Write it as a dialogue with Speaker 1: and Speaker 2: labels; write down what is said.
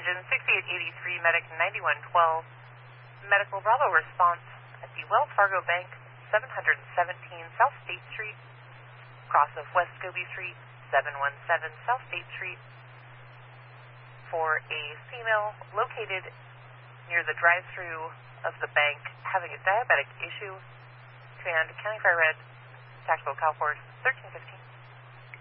Speaker 1: Engine 6883, Medic 9112, Medical Bravo response at the Wells Fargo Bank, 717 South State Street, cross of West Gobi Street, 717 South State Street, for a female located near the drive-thru of the bank having a diabetic issue. Command County Fire Red, Tactical Cal Force 1315.